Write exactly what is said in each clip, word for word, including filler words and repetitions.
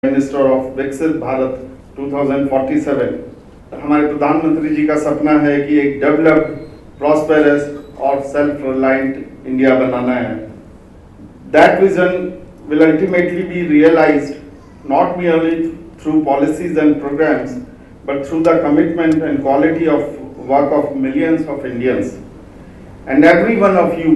Minister of विकसित भारत दो हज़ार सैंतालीस। हमारे प्रधानमंत्री जी का सपना है कि एक डेवलप्ड, प्रॉस्पेरस और सेल्फ रिलायंट इंडिया बनाना है। That vision will ultimately be realized not merely through policies and programs, but through the commitment and quality of work of millions of Indians. And every one of you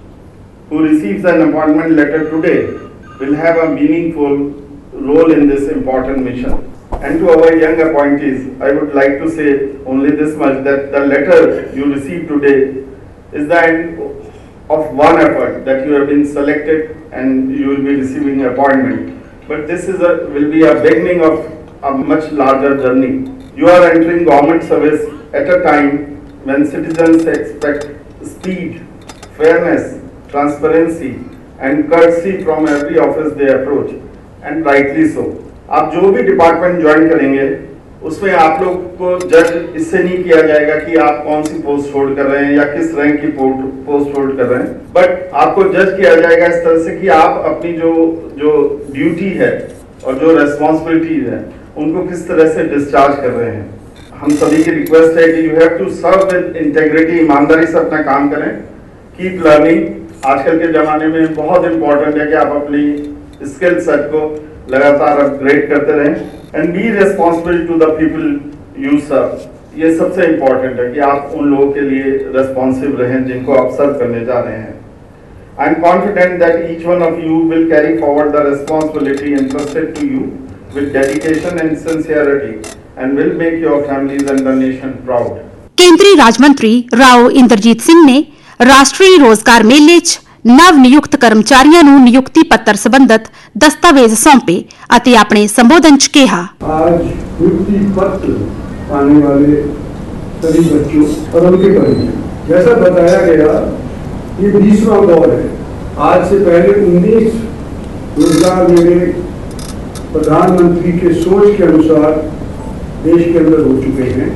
who receives an appointment letter today will have a meaningful role in this important mission. And to our young appointees, I would like to say only this much, that the letter you receive today is the end of one effort, that you have been selected and you will be receiving appointment. But this is a, will be a beginning of a much larger journey. You are entering government service at a time when citizens expect speed, fairness, transparency and courtesy from every office they approach. And rightly so. आप जो भी department join करेंगे उसमें आप लोग को जज इससे नहीं किया जाएगा कि आप कौन सी पोस्ट होल्ड कर रहे हैं या किस रैंक की पोस्ट होल्ड कर रहे हैं, बट आपको जज किया जाएगा इस तरह से कि आप अपनी जो जो ड्यूटी है और जो रेस्पॉन्सिबिलिटीज है उनको किस तरह से डिस्चार्ज कर रहे हैं। हम सभी की रिक्वेस्ट है कि you have to serve with integrity, ईमानदारी से अपना काम करें। Keep learning. आजकल के जमाने में बहुत इंपॉर्टेंट है कि आप अपनी स्किल सेट को लगातार अपग्रेड करते रहें and be responsible to the people you serve. ये सबसे इंपॉर्टेंट है कि आप उन लोगों के लिए रेस्पॉन्सिव रहें जिनको आप सर्व करने जा रहे हैं। I am confident that each one of you will carry forward the responsibility entrusted to you with dedication and sincerity and will make your families and the nation proud. केंद्रीय राज्यमंत्री राव इंद्रजीत सिंह ने राष्ट्रीय रोजगार मेले च नव नियुक्त कर्मचारियों ਨੂੰ नियुक्ति पत्र संबंधित दस्तावेज सौंपे ਅਤੇ ਆਪਣੇ ਸੰਬੋਧਨ ਚ ਕਿਹਾ। आज नियुक्ति पत्र पाने वाले सभी बच्चों और उनके परिजन, जैसा बताया गया ये बीसवां दौर है। आज से पहले उन्नीस रोजगार मेले प्रधानमंत्री के सोच के अनुसार देश के अंदर हो चुके हैं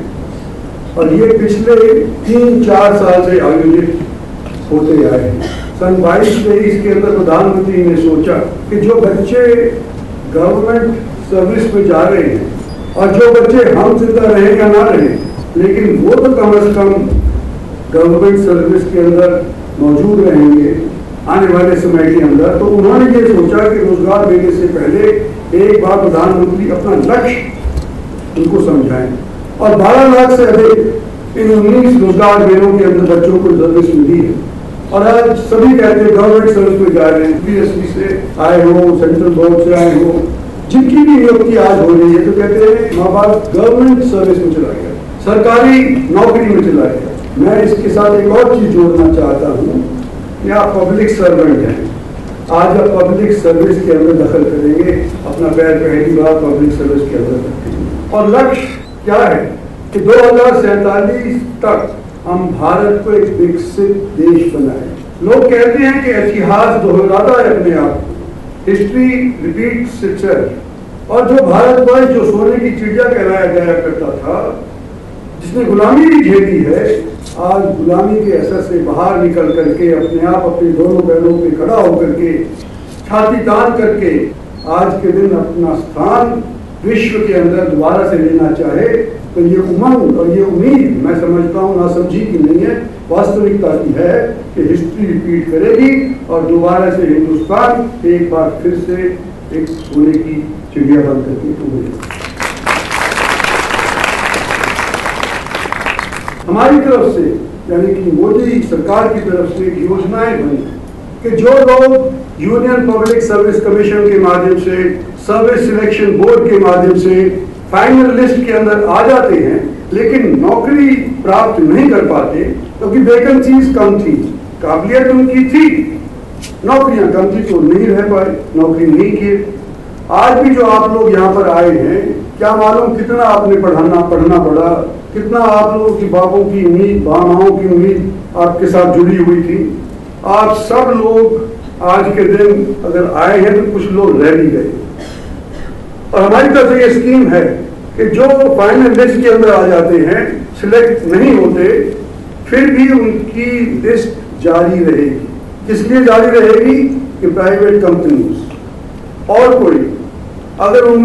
और ये पिछले तीन चार साल से आयोजित होते आए हैं। सन बाईस तेईस के अंदर प्रधानमंत्री ने सोचा कि जो बच्चे गवर्नमेंट सर्विस में जा रहे हैं और जो बच्चे हम जिंदा रहें या ना रहें, लेकिन वो तो कम से कम गवर्नमेंट सर्विस के अंदर मौजूद रहेंगे आने वाले समय के अंदर। तो उन्होंने ये सोचा कि रोजगार देने से पहले एक बार प्रधानमंत्री अपना लक्ष्य उनको समझाएं और बारह लाख से अधिक इन उन्नीस रोजगार मेलों के अंदर बच्चों को सर्विस मिली है। और आज सभी कहते हैं गवर्नमेंट सर्विस में जा रहे हैं, पीएससी से आए हो, सेंट्रल बोर्ड से आए हो, जिनकी भी नियुक्ति आज हो रही है तो कहते हैं माँ बाप गवर्नमेंट सर्विस में चला गया, सरकारी नौकरी में चला गया। मैं इसके साथ एक और चीज जोड़ना चाहता हूँ कि आप पब्लिक सर्वेंट हैं। आज आप पब्लिक सर्विस के अंदर दखल करेंगे, अपना पैर पहली बार पब्लिक सर्विस के अंदर रखेंगे। और लक्ष्य क्या है कि दो हजार सैतालीस तक हम भारत को एक विकसित देश बनाए। लोग कहते हैं कि इतिहास दोहराता है अपने आप, हिस्ट्री रिपीट्स इटसेल्फ। और जो भारतवर्ष जो सोने की चिड़िया कहलाया जाया करता था, जिसने गुलामी भी झेली है, आज गुलामी के असर से बाहर निकल करके अपने आप अपने दोनों पैरों पे खड़ा होकर के छाती तान करके आज के दिन अपना स्थान विश्व के अंदर दोबारा से लेना चाहे, तो ये उमंग और ये उम्मीद मैं समझता हूँ नासमझी की नहीं है, वास्तविकता की है कि हिस्ट्री रिपीट करेगी और दोबारा से हिंदुस्तान एक बार फिर से एक सोने की चिड़िया बन करके उभरेगा। हमारी तरफ से यानी कि मोदी सरकार की तरफ से एक योजनाएं बनी कि जो लोग यूनियन पब्लिक सर्विस कमीशन के माध्यम से, सर्विस सिलेक्शन बोर्ड के माध्यम से फाइनल लिस्ट के अंदर आ जाते हैं लेकिन नौकरी प्राप्त नहीं कर पाते क्योंकि तो वैकेंसीज कम थी, काबिलियत उनकी थी, नौकरियां कम थी तो नहीं रह पाए, नौकरी नहीं किए। आज भी जो आप लोग यहाँ पर आए हैं, क्या मालूम कितना आपने पढ़ाना पढ़ना पड़ा, कितना आप लोगों की बापों की उम्मीद, मामाओं की उम्मीद आपके साथ जुड़ी हुई थी। आप सब लोग आज के दिन अगर आए हैं तो कुछ लोग रह भी गए। और हमारी तरफ से ये स्कीम है कि जो फाइनल लिस्ट के अंदर आ जाते हैं, सिलेक्ट नहीं होते, फिर भी उनकी लिस्ट जारी रहेगी। किस लिए जारी रहेगी कि प्राइवेट कंपनीज और कोई अगर उन